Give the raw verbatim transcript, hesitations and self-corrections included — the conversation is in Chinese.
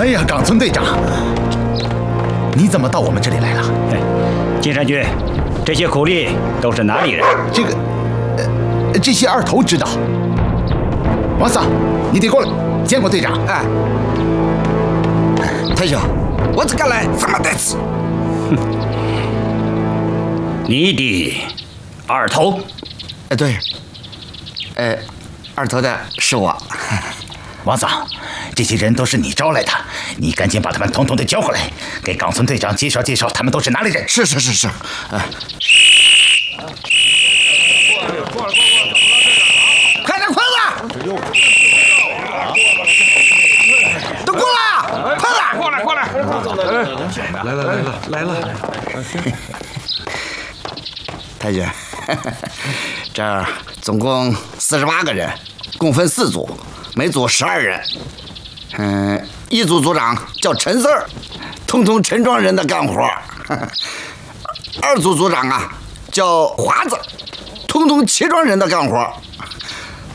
哎呀，冈村队长，你怎么到我们这里来了？ 哎，金山君，这些苦力都是哪里人？ 这个，呃，这些二头知道。王桑，你得过来见过队长。 哎，太兄，我这个来怎么得吃？ 哼，你的二头？ 哎，对，呃，二头的是我。 王桑，这些人都是你招来的，你赶紧把他们统统的交过来，给冈村队长介绍介绍他们都是哪里人。 是是是是，哎。快点，快点！都过来，快点！ 过来，过来！ 来了，来了，来了！ 太君，这儿总共四十八个人，共分四组，每组十二人。嗯，一组组长叫陈四儿，通通陈庄人的干活。二组组长啊叫华子，通通齐庄人的干活。